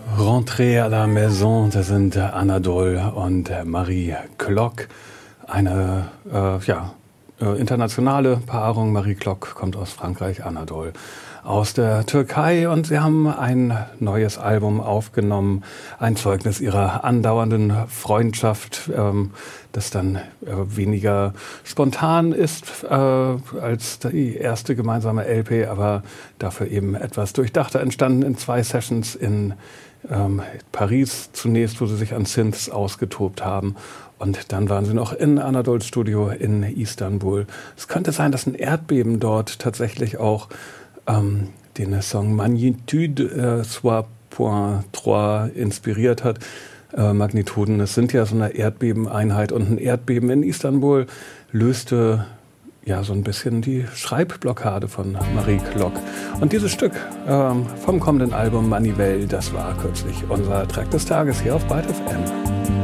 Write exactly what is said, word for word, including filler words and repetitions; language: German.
Rentrée à la Maison, das sind Anadol und Marie Klock. Eine äh, ja, äh, internationale Paarung. Marie Klock kommt aus Frankreich, Anadol aus der Türkei, und sie haben ein neues Album aufgenommen, ein Zeugnis ihrer andauernden Freundschaft, ähm, das dann äh, weniger spontan ist äh, als die erste gemeinsame L P, aber dafür eben etwas durchdachter entstanden in zwei Sessions in ähm, Paris zunächst, wo sie sich an Synths ausgetobt haben. Und dann waren sie noch in Anadols Studio in Istanbul. Es könnte sein, dass ein Erdbeben dort tatsächlich auch ähm, den Song Magnitude äh, trois Komma drei inspiriert hat. Äh, Magnituden, das sind ja so eine Erdbebeneinheit, und ein Erdbeben in Istanbul löste ja so ein bisschen die Schreibblockade von Marie Klock. Und dieses Stück ähm, vom kommenden Album Manivelle, das war kürzlich unser Track des Tages hier auf Byte F M.